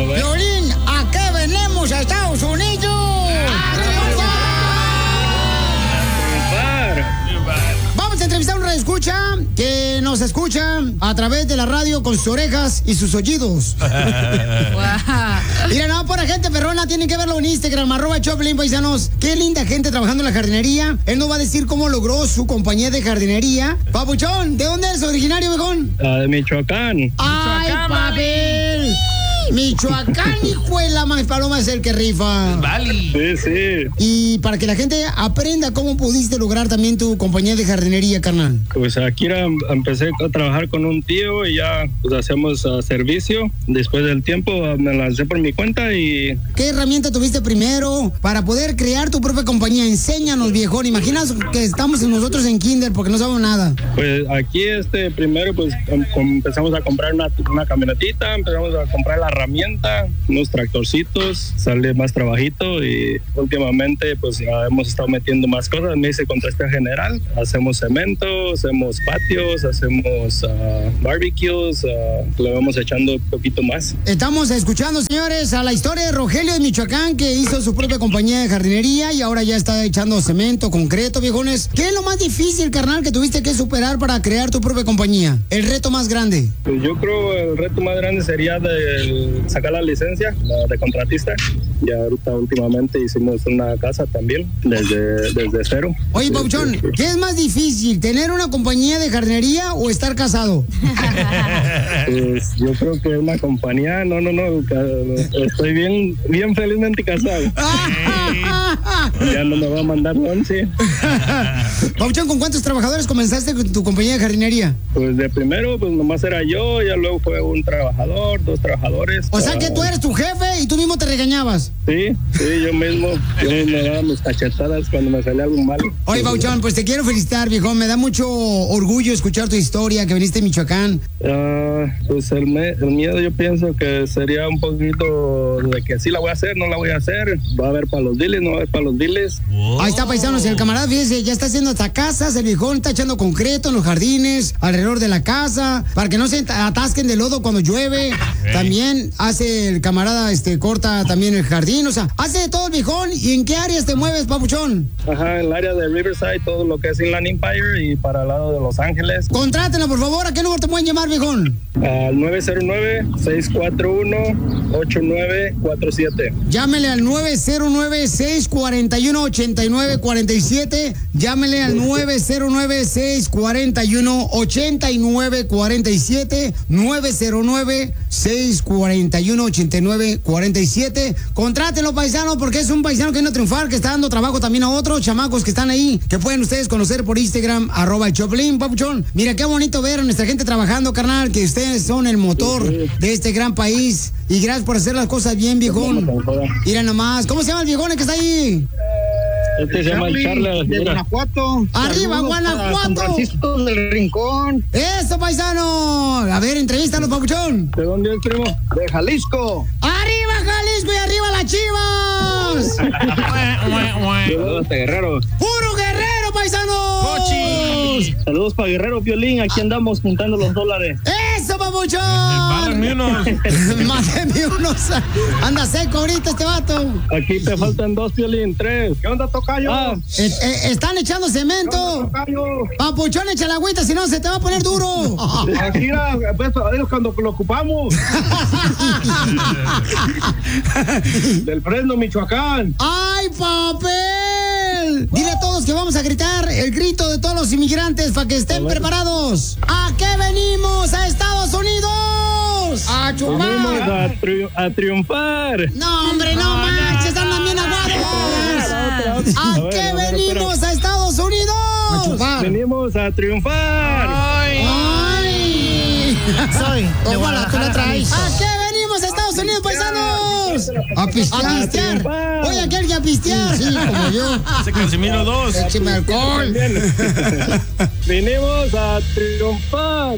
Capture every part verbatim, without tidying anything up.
Piolín, ¿a qué venimos a Estados Unidos? ¡A triunfar! Vamos a entrevistar a un radioescucha que nos escucha a través de la radio con sus orejas y sus oídos. Mira, no, por la gente perrona, tienen que verlo en Instagram, arroba Choplin, paisanos. Qué linda gente trabajando en la jardinería. Él nos va a decir cómo logró su compañía de jardinería. Papuchón, ¿de dónde eres originario, viejón? Uh, de Michoacán. ¡Ay, papel! Michoacán, hijo de la más paloma, es el que rifa. Vale. Sí, sí. Y para que la gente aprenda cómo pudiste lograr también tu compañía de jardinería, carnal. Pues aquí era, empecé a trabajar con un tío y ya pues hacemos uh, servicio. Después del tiempo uh, me lancé por mi cuenta y... ¿Qué herramienta tuviste primero para poder crear tu propia compañía? Enséñanos, viejón. Imaginas que estamos nosotros en kinder porque no sabemos nada. Pues aquí este primero pues com- com- empezamos a comprar una, una camionetita, empezamos a comprar la herramienta, unos tractorcitos, sale más trabajito y últimamente pues ya hemos estado metiendo más cosas. Me hice contraste general, hacemos cemento, hacemos patios, hacemos uh, barbecues, uh, le vamos echando un poquito más. Estamos escuchando, señores, a la historia de Rogelio de Michoacán, que hizo su propia compañía de jardinería y ahora ya está echando cemento, concreto, viejones. ¿Qué es lo más difícil, carnal, que tuviste que superar para crear tu propia compañía? El reto más grande. Pues yo creo el reto más grande sería de sacar la licencia la de contratista. Ya ahorita últimamente hicimos una casa también desde, desde cero. Oye, Pauchón, ¿qué es más difícil, tener una compañía de jardinería o estar casado? Pues yo creo que una compañía, no, no, no, estoy bien, bien felizmente casado. Ya no me va a mandar once. Pauchón, ¿con cuántos trabajadores comenzaste con tu compañía de jardinería? Pues de primero, pues nomás era yo, ya luego fue un trabajador, dos trabajadores. O sea que tú eres tu jefe y tú mismo te regañabas. Sí, sí, yo mismo, yo me daba mis cachetadas cuando me salía algo malo. Oye, Pauchón, pues te quiero felicitar, viejo. Me da mucho orgullo escuchar tu historia, que viniste de Michoacán. Uh, pues el, me, el miedo yo pienso que sería un poquito de que sí la voy a hacer, no la voy a hacer. Va a haber para los diles, no va a haber para los diles. Wow. Ahí está, paisanos, el camarada, fíjese, ya está haciendo hasta casas, el viejón está echando concreto en los jardines, alrededor de la casa, para que no se atasquen de lodo cuando llueve. Okay. También hace el camarada, este, corta también el jardín, o sea, hace de todo el viejón. ¿Y en qué áreas te mueves, papuchón? Ajá, en el área de Riverside, todo lo que es Inland Empire y para el lado de Los Ángeles. Contrátenlo, por favor. ¿A qué número te pueden llamar, viejón? Al nueve cero nueve, seis cuatro uno, ocho nueve cuatro siete. Llámele al nueve cero nueve, seis cuatro uno, ocho nueve cuatro siete. Llámele al nueve cero nueve, seis cuatro uno, ocho nueve cuatro siete. nueve cero nueve, seis cuatro uno, ocho nueve cuatro siete. Contrátenlo, paisanos, porque es un paisano que viene a triunfar, que está dando trabajo también a otros chamacos que están ahí, que pueden ustedes conocer por Instagram, arroba el Choplin, papuchón. Mira, qué bonito ver a nuestra gente trabajando, carnal, que ustedes son el motor de este gran país. Y gracias por hacer las cosas bien, viejón. Mira nomás, ¿cómo se llama el viejón que está ahí? Este se llama el Charles de Guanajuato. Arriba, Guanajuato. San Francisco del Rincón. Eso, paisano. A ver, entrevístanos, papuchón. ¿De dónde es, primo? De Jalisco. Arriba, Jalisco, y arriba las Chivas. Saludos a Guerrero. Puro Guerrero, paisanos. Cochi. Saludos para Guerrero, Violín. Aquí andamos juntando los dólares. Eso, papuchón. Mátenme unos. Mátenme unos. Anda seco ahorita este vato. Aquí te faltan dos, Violín. Tres. ¿Qué onda, tocayo? Ah, eh, eh, están echando cemento. Papuchón, echa la agüita, si no se te va a poner duro. Aquí era, pues, es cuando lo ocupamos. Del Fresno, Michoacán. ¡Ay, papel! Dile a todos que vamos a gritar el grito de todos los inmigrantes para que estén preparados. ¿A qué venimos a Estados Unidos? A chupar. Venimos a, tri- a triunfar. No, hombre, no, no manches, están también aguados. ¿A qué a ver, venimos espera. a Estados Unidos? A chupar. Venimos a triunfar. Ay. Ay. Soy de Guadalajara, tú la traes. ¿A qué venimos a Estados Unidos, paisanos? A pistear. A pistear. Oye, aquel que a pistear. Sí, como yo. Ese Casimiro dos. Écheme alcohol. Venimos a triunfar.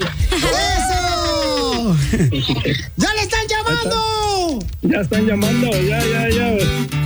¡Eso! ¡Ya le están llamando! Ya están llamando, ya, ya, ya.